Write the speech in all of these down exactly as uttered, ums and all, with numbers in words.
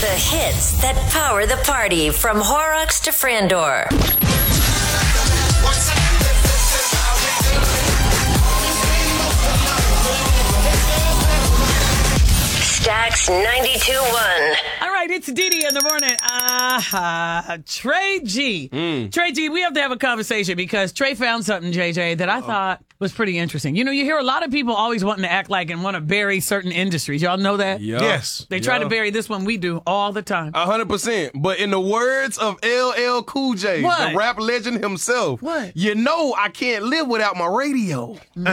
The hits that power the party from Horrocks to Frandor. Stax ninety-two point one. All right, it's Didi in the morning. Uh, Trey G. Mm. Trey G, we have to have a conversation because Trey found something, J J, that I Uh-oh. thought was pretty interesting. You know, you hear a lot of people always wanting to act like and want to bury certain industries. Y'all know that? Yeah. Yes. They try yeah. to bury this one. We do all the time. A hundred percent. But in the words of L L Cool J, what? the rap legend himself, what? You know I can't live without my radio. Mm-hmm.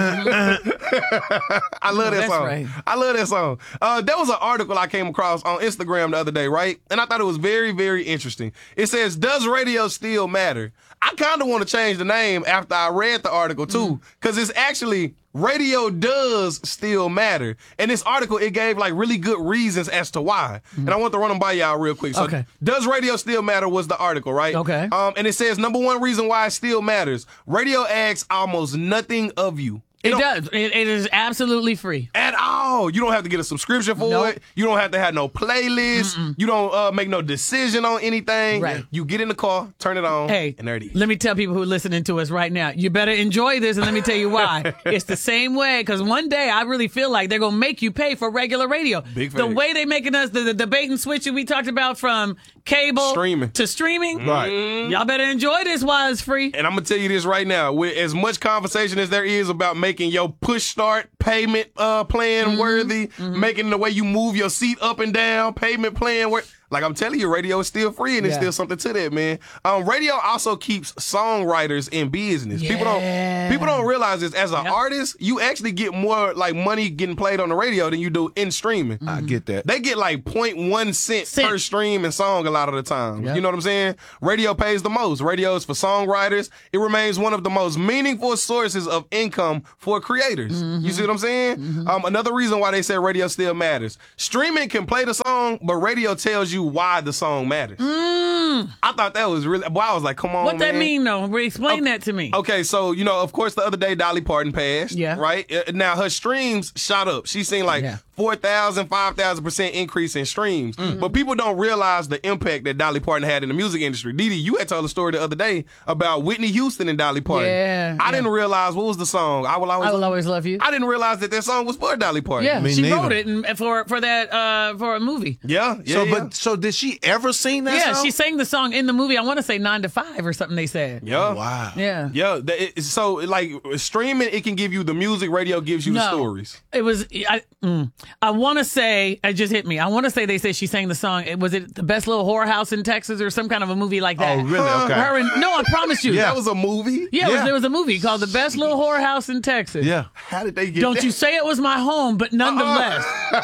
I love oh, that song. Right. I love that song. Uh, there was an article I came across on Instagram the other day, right? And I thought it was very, very interesting. It says, does radio still matter? I kind of want to change the name after I read the article, too, because mm. it's actually radio does still matter. And this article, it gave like really good reasons as to why. Mm. And I want to run them by y'all real quick. So, okay. Does radio still matter was the article, right? Okay. Um, and it says, number one reason why it still matters, radio asks almost nothing of you. It, it does. It, it is absolutely free. At all. You don't have to get a subscription for nope. it. You don't have to have no playlist. Mm-mm. You don't uh, make no decision on anything. Right. You get in the car, turn it on, hey, and there it is. Let me tell people who are listening to us right now, you better enjoy this, and let me tell you why. It's the same way, because one day I really feel like they're going to make you pay for regular radio. Big the way they making us, the, the debate and switching we talked about from cable streaming. to streaming. Right. Mm-hmm. Y'all better enjoy this while it's free. And I'm going to tell you this right now. With as much conversation as there is about making your push start payment uh, plan mm-hmm. worthy, mm-hmm. making the way you move your seat up and down, payment plan worthy. Like I'm telling you, radio is still free, and there's yeah. still something to that, man. Um, radio also keeps songwriters in business. Yeah. People don't people don't realize this. As an yep. artist, you actually get more like money getting played on the radio than you do in streaming. Mm-hmm. I get that. They get like zero point one cent, cent per stream and song a lot of the time. Yep. You know what I'm saying? Radio pays the most. Radio is for songwriters. It remains one of the most meaningful sources of income for creators. Mm-hmm. You see what I'm saying? Mm-hmm. Um, another reason why they say radio still matters. Streaming can play the song, but radio tells you why the song matters. Mm. I thought that was really, well, I was like, come on, What man. that mean, though? Explain okay, that to me. Okay, so, you know, of course, the other day, Dolly Parton passed. Yeah. Right? Now, her streams shot up. She's seen like yeah. four thousand, five thousand percent increase in streams. Mm-hmm. But people don't realize the impact that Dolly Parton had in the music industry. Didi, you had told a story the other day about Whitney Houston and Dolly Parton. Yeah. I yeah. didn't realize, what was the song? I Will Always, I will always Love You. I didn't realize that that song was for Dolly Parton. Yeah, Me she neither. wrote it in, for for that uh, for a movie. Yeah, yeah. So, yeah. but so did she ever sing that yeah, song? she sang the song in the movie. I want to say nine to five or something. They said. Yeah. Wow. Yeah. Yeah. It, so like streaming, it can give you the music. Radio gives you no, the stories. It was. I, mm, I want to say. It just hit me. I want to say they said she sang the song. It was it the Best Little Whorehouse in Texas or some kind of a movie like that. Oh, really? Okay. Her and, no, I promise you. Yeah. That was a movie. Yeah, yeah. It was, there was a movie called The Best Little Whorehouse in Texas. Yeah. How did they get? Don't that? you say it was my home, but nonetheless.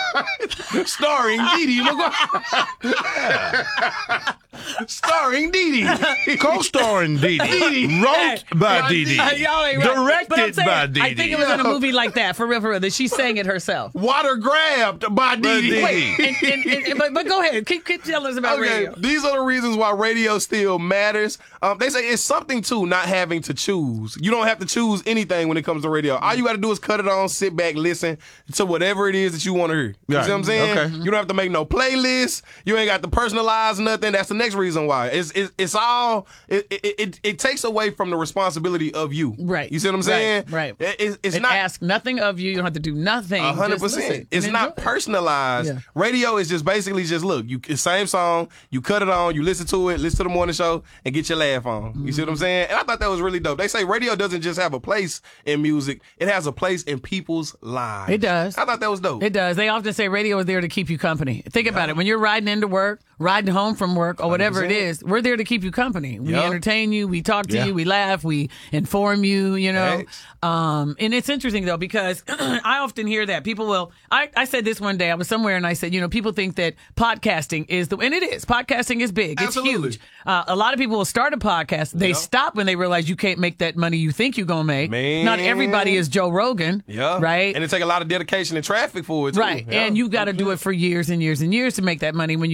Uh-uh. Starring Didi. Starring Didi. Co-starring Didi. Wrote by Didi. Uh, y'all ain't right. Directed saying, by Didi. I think it was in a movie like that, for real, for real, that she sang it herself. Water grabbed by Didi. Wait, and, and, and, but, but go ahead. Keep, keep telling us about Okay, radio. these are the reasons why radio still matters. Um, they say it's something, too, not having to choose. You don't have to choose anything when it comes to radio. All you got to do is cut it on, sit back, listen to whatever it is that you want to hear. You right. see what I'm saying? Okay. You don't have to make no playlist. You ain't got to personalize nothing. That's the next reason why. It's it's, it's all, it, it, it, it takes away from the responsibility of you. Right. You see what I'm saying? Right. It, it's it's it not. Ask nothing of you. You don't have to do nothing. A hundred Just listen percent. It's and not enjoy it. personalized. Yeah. Radio is just basically just look. You same song. You cut it on. You listen to it. Listen to the morning show and get your laugh on. Mm-hmm. You see what I'm saying? And I thought that was really dope. They say radio doesn't just have a place in music. It has a place in people's lives. It does. I thought that was dope. It does. They often say radio is there to keep you company. Think about it. When you're riding into work, riding home from work, or whatever one hundred percent. it is, we're there to keep you company. We Yep. entertain you. We talk to Yeah. you. We laugh. We inform you, you know. Thanks. Um, and it's interesting, though, because I often hear that. People will, I, I said this one day. I was somewhere and I said, you know, people think that podcasting is the, and it is. Podcasting is big. It's Absolutely. huge. Uh, a lot of people will start a podcast. They Yep. stop when they realize you can't make that money you think you're going to make. Man. Not everybody is Joe Rogan. Yeah. Right? And it take a lot of dedication and traffic for it, too. Right. Yeah. And you've got to do it for years and years and years to make that money when you do podcasts.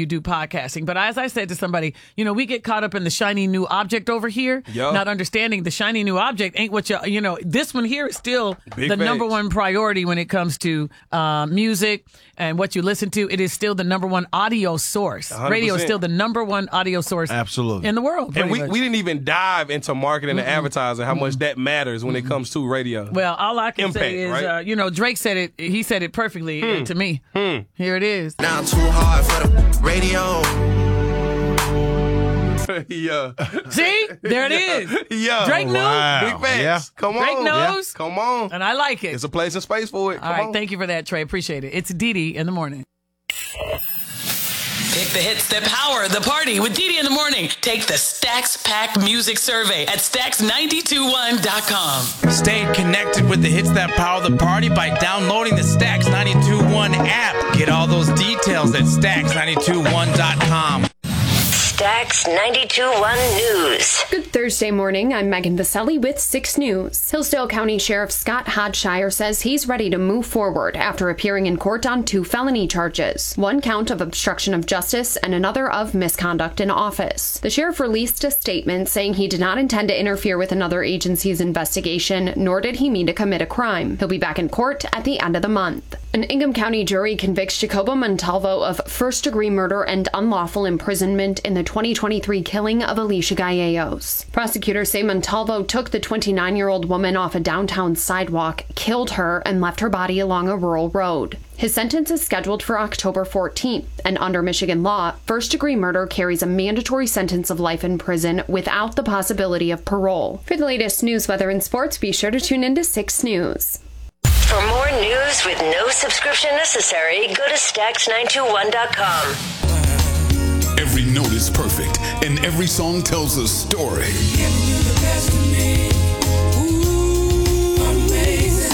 broadcasting. But as I said to somebody, you know, we get caught up in the shiny new object over here, Yo. not understanding the shiny new object ain't what you, you know, this one here is still Big the facts. number one priority when it comes to uh, music and what you listen to. It is still the number one audio source. one hundred percent. Radio is still the number one audio source Absolutely. in the world. And pretty we, much. we didn't even dive into marketing and advertising, how much that matters when it comes to radio. Well, all I can Impact, say is, right? uh, you know, Drake said it. He said it perfectly uh, to me. Here it is. Now too hard for the radio. yeah. See, there it is. Yeah. Drake knew, Wow. Big facts. Yeah. Come on. Drake knows. Come on. and I like it. It's a place and space for it. All Come right, on. thank you for that, Trey. Appreciate it. It's Dee Dee in the morning. Pick the hits that power the party with Dee Dee in the morning. Take the Stax Pack Music Survey at stax nine two one dot com. Stay connected with the hits that power the party by downloading the Stax nine two one app. Get all those details at stax nine two one dot com. Stax ninety-two point one News. Good Thursday morning. I'm Megan Vaselli with six News. Hillsdale County Sheriff Scott Hodshire says he's ready to move forward after appearing in court on two felony charges, one count of obstruction of justice and another of misconduct in office. The sheriff released a statement saying he did not intend to interfere with another agency's investigation, nor did he mean to commit a crime. He'll be back in court at the end of the month. An Ingham County jury convicts Jacobo Montalvo of first-degree murder and unlawful imprisonment in the twenty twenty-three killing of Alicia Gallegos. Prosecutors say Montalvo took the twenty-nine-year-old woman off a downtown sidewalk, killed her, and left her body along a rural road. His sentence is scheduled for October fourteenth, and under Michigan law, first-degree murder carries a mandatory sentence of life in prison without the possibility of parole. For the latest news, weather, and sports, be sure to tune into six News. For more news with no subscription necessary, go to stax nine two one dot com. Every note is perfect, and every song tells a story.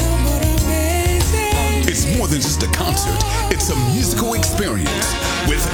It's more than just a concert, it's a musical experience with